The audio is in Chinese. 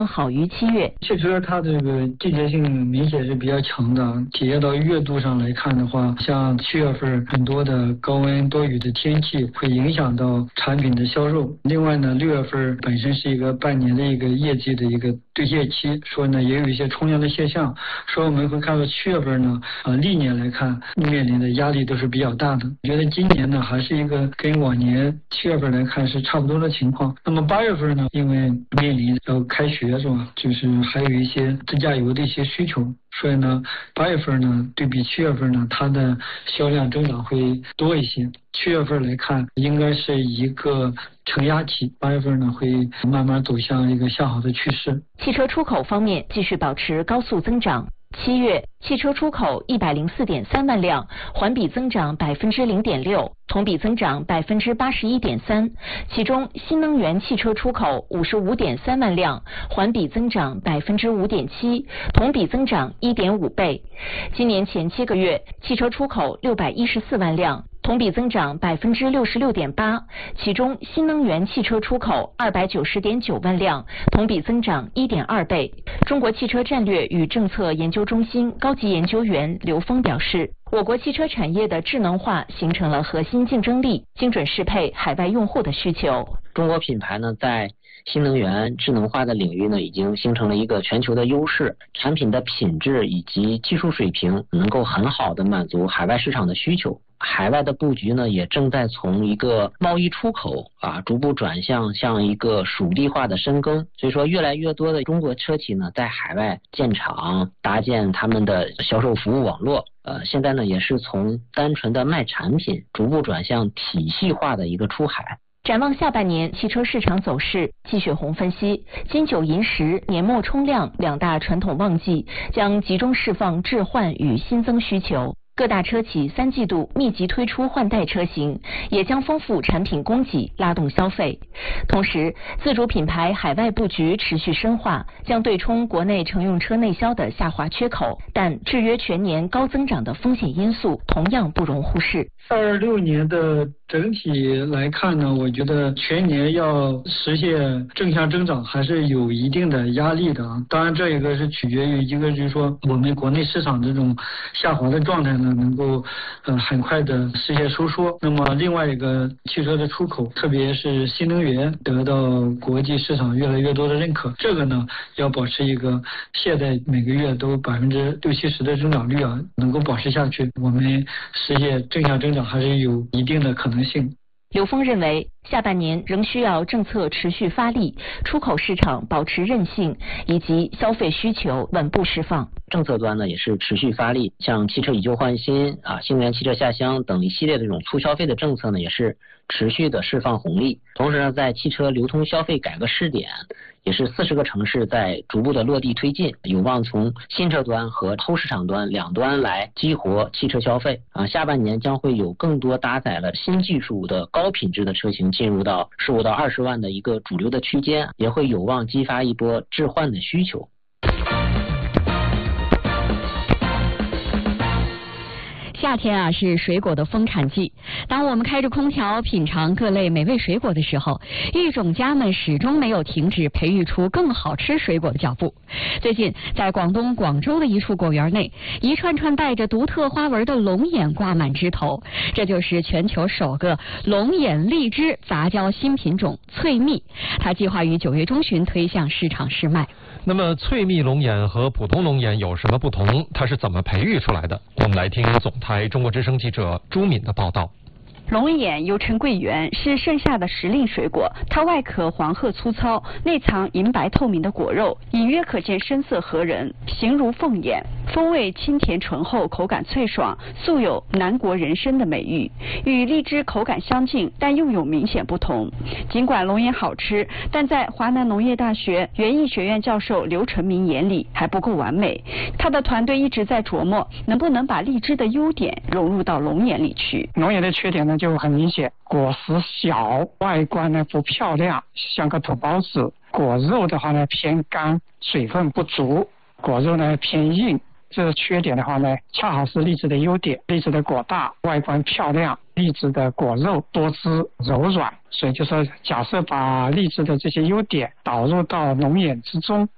好于7月。 汽车它这个季节性明显是比较强的，体现到月度上来看的话，像7月份很多的高温多雨的天气会影响到产品的销售。另外呢，6月份本身是一个半年的一个业绩的一个兑现期，所以呢也有一些冲量的现象，所以我们会看到7月份呢，历年来看面临的压力都是比较大的。我觉得今年呢还是一个跟往年7月份来看是差不多的情况。那么8月份呢，因为面临要开学是吧，就是还有一些自驾游的一些需求，所以呢8月份呢对比7月份呢，它的销量增长会多一些。7月份来看应该是一个承压期，8月份呢会慢慢走向一个向好的趋势。 汽车出口方面继续保持高速增长。7月汽车出口104.3万辆，环比增长0.6%，同比增长81.3%。其中新能源汽车出口55.3万辆，环比增长5.7%，同比增长1.5倍。今年前7个月，汽车出口614万辆。同比增长66.8%，其中新能源汽车出口290.9万辆，同比增长1.2倍。中国汽车战略与政策研究中心高级研究员刘峰表示，我国汽车产业的智能化形成了核心竞争力，精准适配海外用户的需求。 中国品牌呢，在新能源智能化的领域呢，已经形成了一个全球的优势，产品的品质以及技术水平能够很好的满足海外市场的需求。海外的布局呢，也正在从一个贸易出口逐步转向一个属地化的深耕。所以说，越来越多的中国车企呢，在海外建厂，搭建他们的销售服务网络。现在呢，也是从单纯的卖产品，逐步转向体系化的一个出海。 展望下半年汽车市场走势，季雪红分析，金九银十、年末冲量2大传统旺季将集中释放置换与新增需求。各大车企3季度密集推出换代车型，也将丰富产品供给，拉动消费。同时，自主品牌海外布局持续深化，将对冲国内乘用车内销的下滑缺口。但制约全年高增长的风险因素同样不容忽视。 26年的整体来看呢，我觉得全年要实现正向增长还是有一定的压力的。当然，这一个是取决于一个就是说我们国内市场这种下滑的状态呢，能够很快的实现收缩。那么另外一个汽车的出口，特别是新能源得到国际市场越来越多的认可，这个呢要保持一个现在每个月都60-70%的增长率能够保持下去，我们实现正向增长还是有一定的可能性。 刘峰认为，下半年仍需要政策持续发力，出口市场保持韧性，以及消费需求稳步释放。 政策端呢也是持续发力，像汽车以旧换新新能源汽车下乡等一系列的这种促消费的政策呢，也是持续的释放红利。同时呢，在汽车流通消费改革试点，也是40个城市在逐步的落地推进，有望从新车端和后市场端两端来激活汽车消费。下半年将会有更多搭载了新技术的高品质的车型进入到15到20万的一个主流的区间，也会有望激发一波置换的需求。 夏天是水果的丰产季。当我们开着空调品尝各类美味水果的时候，育种家们始终没有停止培育出更好吃水果的脚步。最近，在广东广州的一处果园内，一串串带着独特花纹的龙眼挂满枝头，这就是全球首个龙眼荔枝杂交新品种翠蜜，它计划于9月中旬推向市场试卖。 那么翠蜜龙眼和普通龙眼有什么不同？它是怎么培育出来的？我们来听总台中国之声记者朱敏的报道。 龙眼又称桂圆，是盛夏的时令水果。它外壳黄褐粗糙，内藏银白透明的果肉，隐约可见深色合人，形如凤眼，风味清甜醇厚，口感脆爽，素有南国人参的美誉。与荔枝口感相近，但又有明显不同。尽管龙眼好吃，但在华南农业大学园艺学院教授刘成明眼里还不够完美。他的团队一直在琢磨，能不能把荔枝的优点融入到龙眼里去。 龙眼的缺点呢就很明显，果实小，外观呢不漂亮，像个土包子。果肉的话呢偏干，水分不足，果肉呢偏硬。这个缺点的话呢，恰好是荔枝的优点。荔枝的果大，外观漂亮，荔枝的果肉多汁柔软，所以就说假设把荔枝的这些优点导入到龙眼之中，